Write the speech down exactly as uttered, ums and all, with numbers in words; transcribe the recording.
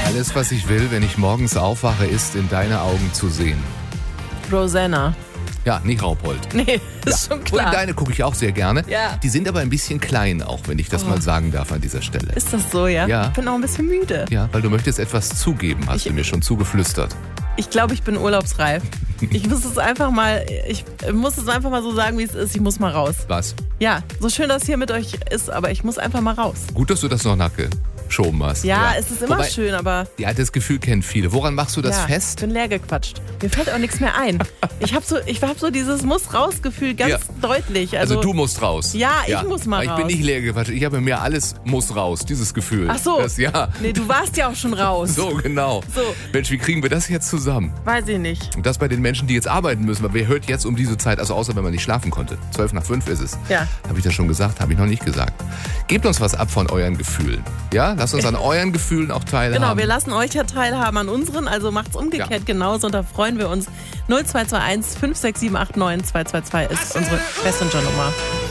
Alles, was ich will, wenn ich morgens aufwache, ist in deine Augen zu sehen. Rosanna. Ja, nicht Raupold. Nee, ist schon Und klar. deine gucke ich auch sehr gerne. Ja. Die sind aber ein bisschen klein auch, wenn ich das Oh. mal sagen darf an dieser Stelle. Ist das so, ja? Ja. Ich bin auch ein bisschen müde. Ja, weil du möchtest etwas zugeben, hast Ich- du mir schon zugeflüstert. Ich glaube, ich bin urlaubsreif. Ich muss es einfach mal, ich muss es einfach mal so sagen, wie es ist. Ich muss mal raus. Was? Ja, so schön das hier mit euch ist, aber ich muss einfach mal raus. Gut, dass du das noch nachgeschoben hast. Ja, es ist immer Wobei, schön, aber Ja, das Gefühl kennen viele. Woran machst du das ja, fest? ich bin leer gequatscht. Mir fällt auch nichts mehr ein. Ich habe so, ich hab so dieses Muss-Raus-Gefühl ganz Ja. deutlich. Also, Also, du musst raus. Ja, ich muss mal Ich raus. bin nicht leer gequatscht. Ich habe mir alles muss raus, dieses Gefühl. Ach so. Das, ja. Nee, du warst ja auch schon raus. So, genau. So. Mensch, wie kriegen wir das jetzt zusammen? Weiß ich nicht. Und das bei den Menschen, die jetzt arbeiten müssen. Weil wer hört jetzt um diese Zeit, also außer wenn man nicht schlafen konnte. Zwölf nach fünf ist es. Ja. Habe ich das schon gesagt? Habe ich noch nicht gesagt. Gebt uns was ab von euren Gefühlen. Ja, lasst uns an euren Gefühlen auch teilhaben. Genau, wir lassen euch ja teilhaben an unseren, also macht's umgekehrt Ja. genauso und da freuen wir uns. null zwei zwei eins fünf sechs sieben acht neun zwei zwei zwei ist unsere Messenger-Nummer.